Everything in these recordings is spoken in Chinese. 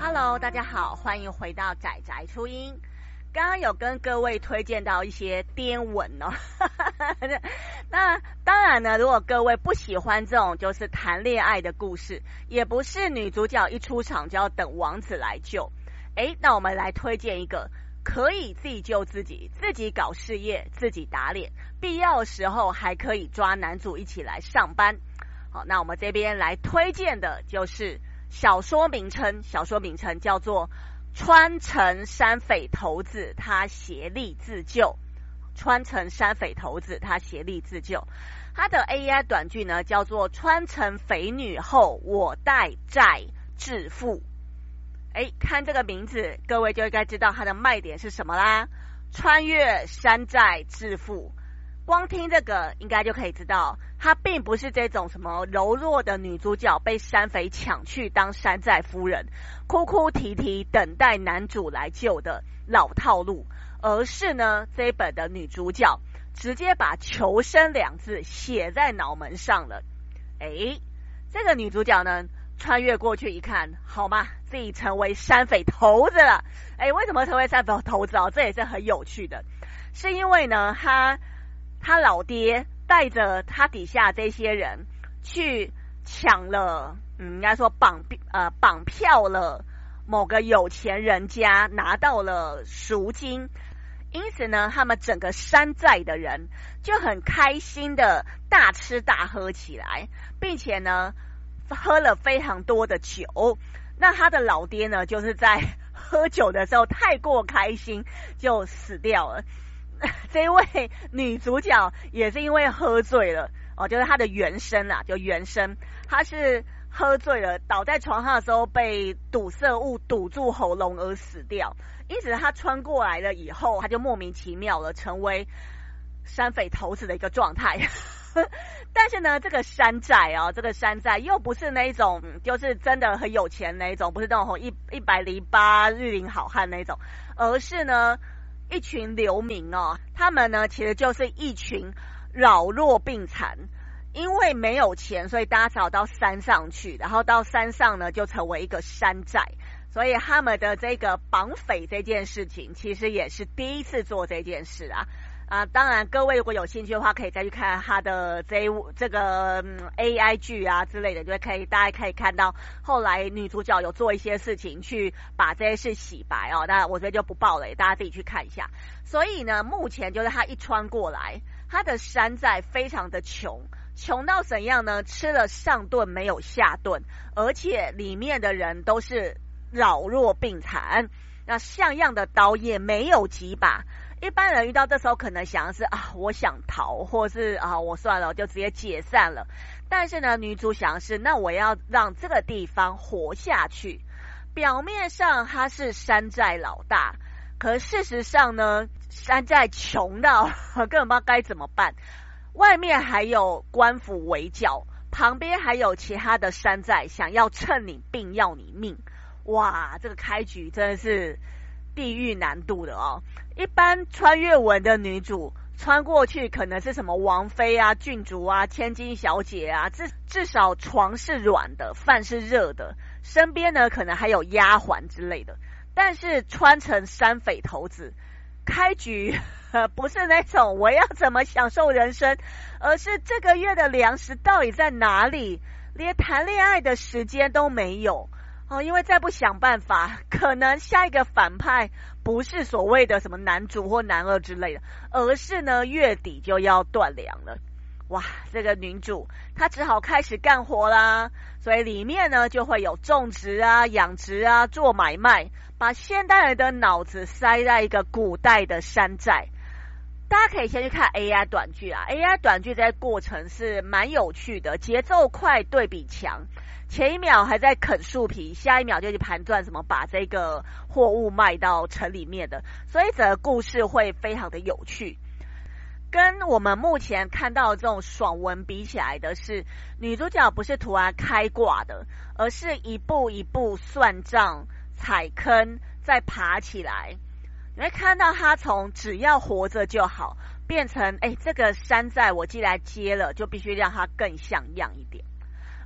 Hello， 大家好，欢迎回到宅宅初音。刚刚有跟各位推荐到一些颠文哦，那当然呢，如果各位不喜欢这种就是谈恋爱的故事，也不是女主角一出场就要等王子来救，那我们来推荐一个可以自己救自己，自己搞事业，自己打脸，必要的时候还可以抓男主一起来上班。好，那我们这边来推荐的就是小说名称叫做川城山匪头子他协力自救。川城山匪头子他协力自救，他的 AI 短剧呢叫做川城匪女后我代债致富。看这个名字各位就应该知道它的卖点是什么啦，穿越山寨致富。光听这个应该就可以知道，她并不是这种什么柔弱的女主角被山匪抢去当山寨夫人，哭哭啼啼等待男主来救的老套路，而是呢这一本的女主角直接把求生两字写在脑门上了。这个女主角呢穿越过去一看，好嘛，自己成为山匪头子了。为什么成为山匪头子这也是很有趣的，是因为呢他老爹带着他底下这些人去抢了，应该说绑票了某个有钱人家，拿到了赎金，因此呢他们整个山寨的人就很开心的大吃大喝起来，并且呢喝了非常多的酒。那他的老爹呢就是在喝酒的时候太过开心就死掉了。这位女主角也是因为喝醉了就是她的原生她是喝醉了倒在床上的时候被堵塞物堵住喉咙而死掉，因此她穿过来了以后，她就莫名其妙了成为山匪头子的一个状态。但是呢这个山寨又不是那一种就是真的很有钱那一种，不是那种108日领好汉那一种，而是呢一群流民他们呢其实就是一群老弱病残，因为没有钱，所以大家只好到山上去，然后到山上呢就成为一个山寨，所以他们的这个绑匪这件事情其实也是第一次做这件事当然各位如果有兴趣的话可以再去看他的这个AI 剧之类的，就大家可以看到后来女主角有做一些事情去把这些事洗白当然我这边就不爆了，大家自己去看一下。所以呢目前就是他一穿过来，他的山寨非常的穷到怎样呢，吃了上顿没有下顿，而且里面的人都是老弱病残，那像样的刀也没有几把。一般人遇到这时候可能想的是我想逃，或是我算了我就直接解散了，但是呢女主想的是那我要让这个地方活下去。表面上他是山寨老大，可事实上呢山寨穷到根本不知道该怎么办，外面还有官府围剿，旁边还有其他的山寨想要趁你病要你命。哇，这个开局真的是地狱难度的一般穿越文的女主穿过去可能是什么王妃郡主千金小姐至少床是软的，饭是热的，身边呢可能还有丫鬟之类的。但是穿成山匪头子开局不是那种我要怎么享受人生，而是这个月的粮食到底在哪里，连谈恋爱的时间都没有因为再不想办法，可能下一个反派不是所谓的什么男主或男二之类的，而是呢月底就要断粮了。哇，这个女主她只好开始干活啦，所以里面呢就会有种植养殖做买卖，把现代人的脑子塞在一个古代的山寨。大家可以先去看 AI 短剧AI 短剧这过程是蛮有趣的，节奏快，对比强，前一秒还在啃树皮，下一秒就去盘算什么把这个货物卖到城里面的，所以整个故事会非常的有趣。跟我们目前看到的这种爽文比起来的是，女主角不是突然开挂的，而是一步一步算账踩坑再爬起来。你会看到她从只要活着就好变成这个山寨我既然接了就必须让它更像样一点。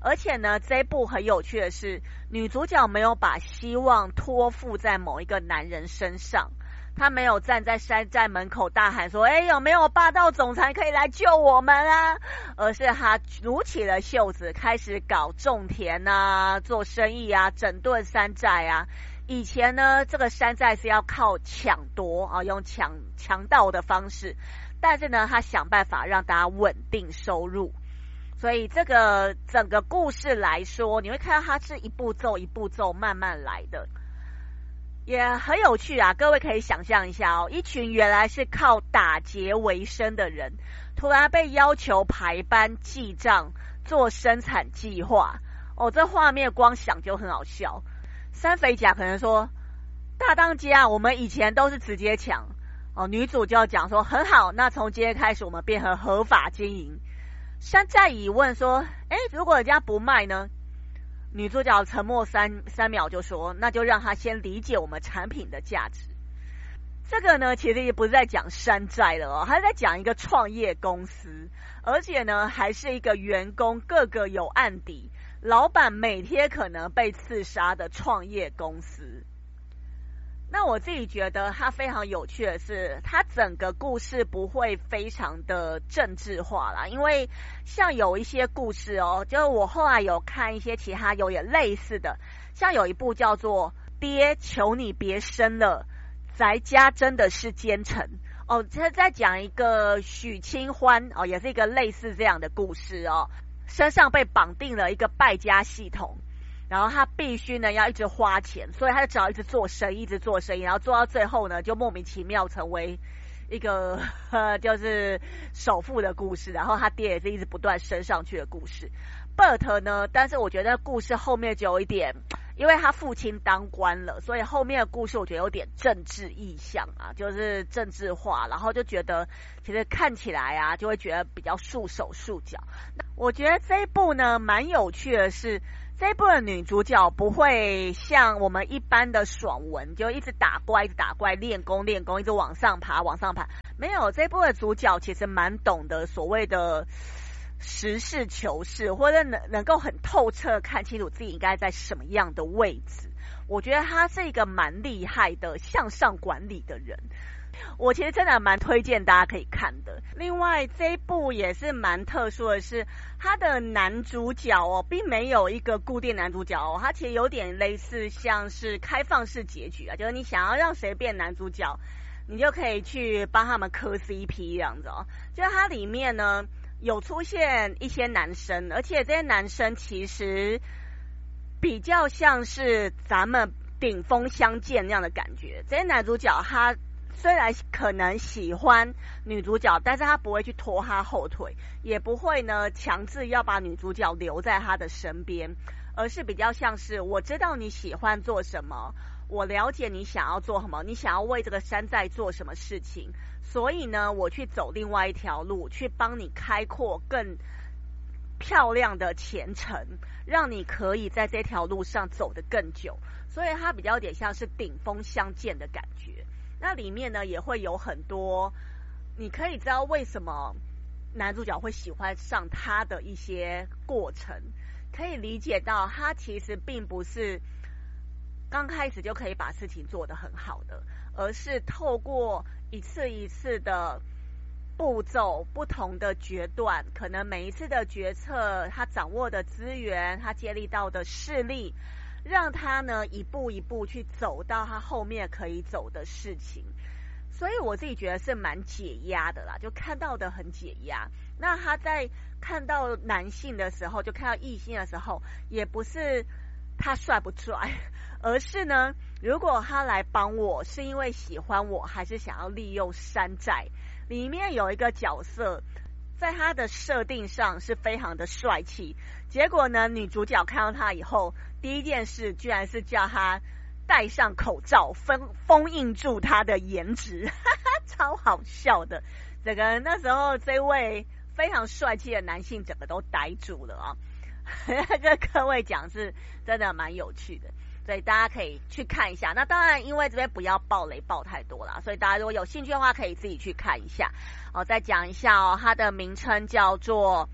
而且呢，这一部很有趣的是，女主角没有把希望托付在某一个男人身上，她没有站在山寨门口大喊说：“哎，有没有霸道总裁可以来救我们啊？”而是她撸起了袖子，开始搞种田啊，做生意啊，整顿山寨啊。以前呢，这个山寨是要靠抢夺啊，用强盗的方式，但是呢，他想办法让大家稳定收入。所以这个整个故事来说，你会看到它是一步骤一步骤慢慢来的，也很有趣啊。各位可以想象一下哦，一群原来是靠打劫为生的人，突然被要求排班记账做生产计划，哦，这画面光想就很好笑。山肥甲可能说：“大当家，我们以前都是直接抢。”哦，女主就要讲说：“很好，那从今天开始我们变成合法经营。”山寨乙问说：“哎，如果人家不卖呢？”女主角沉默三秒就说：“那就让他先理解我们产品的价值。”这个呢，其实也不是在讲山寨了哦，还是在讲一个创业公司，而且呢，还是一个员工个个有案底，老板每天可能被刺杀的创业公司。那我自己觉得它非常有趣的是，它整个故事不会非常的政治化啦，因为像有一些故事哦，就是我后来有看一些其他有点类似的，像有一部叫做《爹求你别生了，宅家真的是奸臣》哦，这在讲一个许清欢哦，也是一个类似这样的故事哦，身上被绑定了一个败家系统。然后他必须呢要一直花钱，所以他就只好一直做生意，一直做生意，然后做到最后呢，就莫名其妙成为一个就是首富的故事。然后他爹也是一直不断升上去的故事。But 呢，但是我觉得故事后面就有一点，因为他父亲当官了，所以后面的故事我觉得有点政治意象啊，就是政治化，然后就觉得其实看起来啊，就会觉得比较束手束脚。那我觉得这一部呢蛮有趣的是，这一部的女主角不会像我们一般的爽文，就一直打怪，练功，一直往上爬。没有，这一部的主角其实蛮懂得所谓的实事求是，或者能够很透彻看清楚自己应该在什么样的位置。我觉得他是一个蛮厉害的向上管理的人。我其实真的蛮推荐大家可以看的。另外这一部也是蛮特殊的是，他的男主角哦，并没有一个固定男主角哦，他其实有点类似像是开放式结局啊，就是你想要让谁变男主角，你就可以去帮他们磕 CP 这样子哦。就是它里面呢有出现一些男生，而且这些男生其实比较像是咱们顶峰相见那样的感觉。这些男主角他虽然可能喜欢女主角，但是他不会去拖她后腿，也不会呢强制要把女主角留在他的身边，而是比较像是我知道你喜欢做什么，我了解你想要做什么，你想要为这个山寨做什么事情，所以呢我去走另外一条路，去帮你开阔更漂亮的前程，让你可以在这条路上走得更久。所以它比较有点像是顶峰相见的感觉。那里面呢也会有很多你可以知道为什么男主角会喜欢上他的一些过程，可以理解到他其实并不是刚开始就可以把事情做得很好的，而是透过一次一次的步骤，不同的决断，可能每一次的决策他掌握的资源，他接力到的势力，让他呢一步一步去走到他后面可以走的事情。所以我自己觉得是蛮解压的啦，就看到的很解压。那他在看到男性的时候，就看到异性的时候，也不是他帅不帅，而是呢如果他来帮我是因为喜欢我，还是想要利用山寨。里面有一个角色在他的设定上是非常的帅气，结果呢女主角看到他以后，第一件事居然是叫他戴上口罩，封印住他的颜值超好笑的。整个那时候这位非常帅气的男性整个都呆住了啊跟各位讲是真的蛮有趣的，所以大家可以去看一下。那当然因为这边不要爆雷爆太多啦，所以大家如果有兴趣的话可以自己去看一下哦。再讲一下哦，它的名称叫做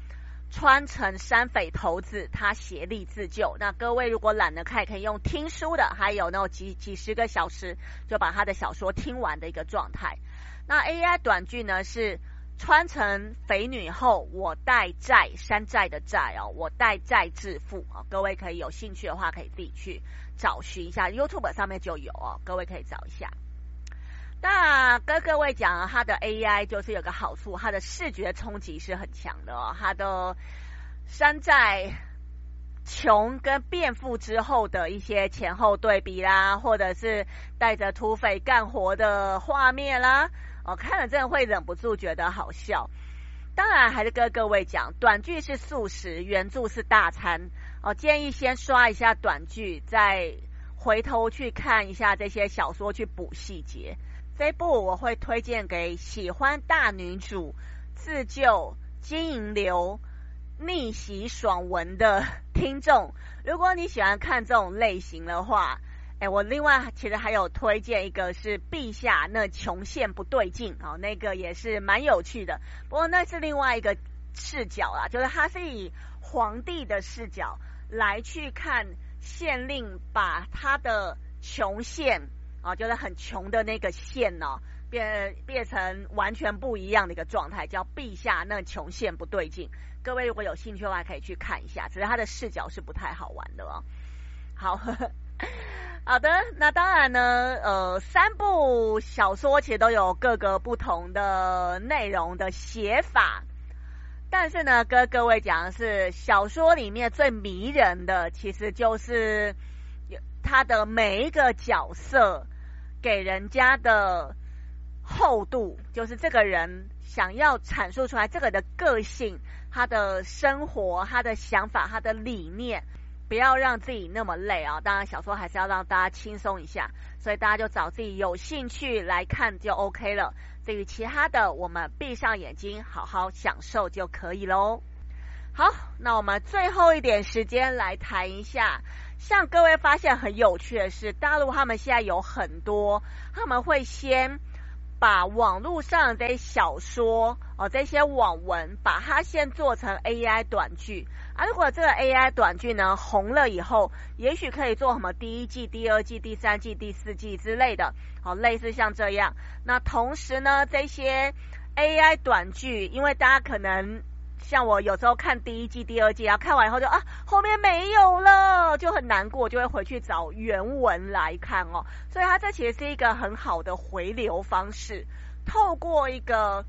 穿成山匪头子，他协力自救。那各位如果懒得看，可以用听书的，还有那种几十个小时就把他的小说听完的一个状态。那 AI 短剧呢是穿成肥女后，我代债，山寨的债哦，我代债致富啊。各位可以有兴趣的话，可以自己去找寻一下 ，YouTube 上面就有哦，各位可以找一下。那跟各位讲它的 AI 就是有个好处，它的视觉冲击是很强的哦。它的山寨穷跟变富之后的一些前后对比啦，或者是带着土匪干活的画面啦，看了真的会忍不住觉得好笑。当然还是跟各位讲，短剧是素食，原著是大餐建议先刷一下短剧，再回头去看一下这些小说去补细节。这一部我会推荐给喜欢大女主、自救、经营流、逆袭爽文的听众。如果你喜欢看这种类型的话，我另外其实还有推荐一个是陛下那穷线不对劲那个也是蛮有趣的。不过那是另外一个视角啦，就是他是以皇帝的视角来去看县令把他的穷线就是很穷的那个线变成完全不一样的一个状态，叫陛下那穷线不对劲。各位如果有兴趣的话可以去看一下，只是他的视角是不太好玩的哦。好好的，那当然呢3部小说其实都有各个不同的内容的写法，但是呢跟各位讲的是，小说里面最迷人的其实就是他的每一个角色给人家的厚度，就是这个人想要阐述出来这个的个性，他的生活，他的想法，他的理念，不要让自己那么累当然小说还是要让大家轻松一下，所以大家就找自己有兴趣来看就 OK 了。至于其他的，我们闭上眼睛好好享受就可以咯。好，那我们最后一点时间来谈一下，像各位发现很有趣的是，大陆他们现在有很多，他们会先把网络上这些小说这些网文，把它先做成 AI 短剧如果这个 AI 短剧呢红了以后，也许可以做什么第1季、第2季、第3季、第4季之类的类似像这样。那同时呢，这些 AI 短剧，因为大家可能像我有时候看第1季、第2季，然后看完以后就后面没有了，就很难过，就会回去找原文来看所以它这其实是一个很好的回流方式，透过一个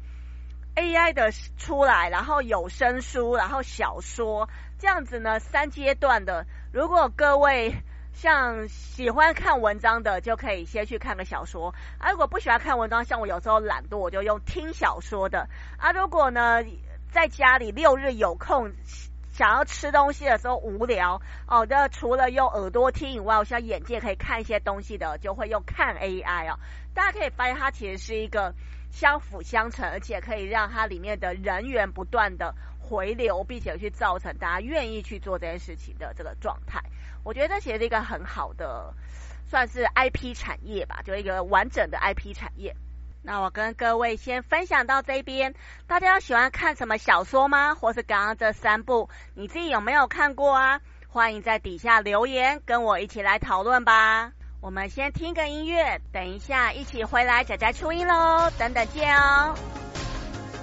AI 的出来，然后有声书，然后小说，这样子呢3阶段的。如果各位像喜欢看文章的，就可以先去看个小说如果不喜欢看文章，像我有时候懒惰，我就用听小说的如果呢在家里6日有空，想要吃东西的时候无聊那除了用耳朵听以外，我像眼界可以看一些东西的，就会用看 AI 大家可以发现它其实是一个相辅相成，而且可以让它里面的人员不断的回流，并且去造成大家愿意去做这件事情的这个状态。我觉得这其实是一个很好的算是 IP 产业吧，就一个完整的 IP 产业。那我跟各位先分享到这边，大家喜欢看什么小说吗？或是刚刚这3部你自己有没有看过欢迎在底下留言跟我一起来讨论吧。我们先听个音乐，等一下一起回来仔仔初音咯，等等见哦。